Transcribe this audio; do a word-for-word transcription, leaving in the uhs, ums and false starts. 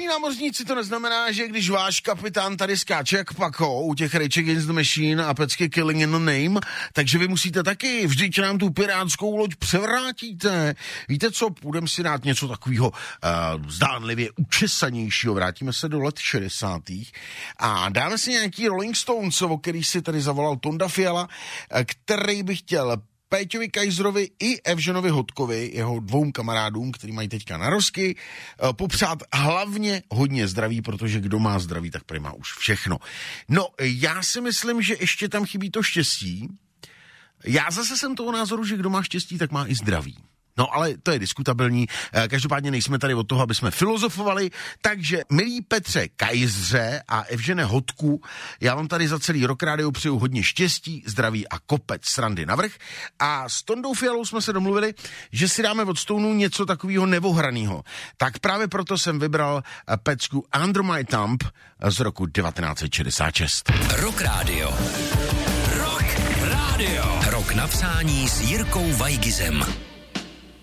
námořníci, to neznamená, že když váš kapitán tady skáče jak Paco u těch Rage Against the Machine a pecky Killing in the Name, takže vy musíte taky, vždyť nám tu pirátskou loď převrátíte. Víte co, půjdeme si dát něco takového uh, zdánlivě učesanějšího, vrátíme se do let šedesátých a dáme si nějaký Rolling Stones, o který si tady zavolal Tonda Fiala, který by chtěl Péťovi Kajzrovi i Evženovi Hodkovi, jeho dvou kamarádům, který mají teďka narozky, popřát hlavně hodně zdraví, protože kdo má zdraví, tak prý má už všechno. No, já si myslím, že ještě tam chybí to štěstí. Já zase jsem toho názoru, že kdo má štěstí, tak má i zdraví. No, ale to je diskutabilní. Každopádně nejsme tady od toho, aby jsme filozofovali. Takže, milí Petře Kajzře a Evžene Hodku, já vám tady za celý Rock Radio přeju hodně štěstí, zdraví a kopec srandy navrch. A s Tondou Fialou jsme se domluvili, že si dáme od Stonů něco takového nevohranýho. Tak právě proto jsem vybral pecku Under My Thumb z roku devatenáct set šedesát šest. Rock Radio. Rock Radio. Rok napsání s Jirkou Vajgizem.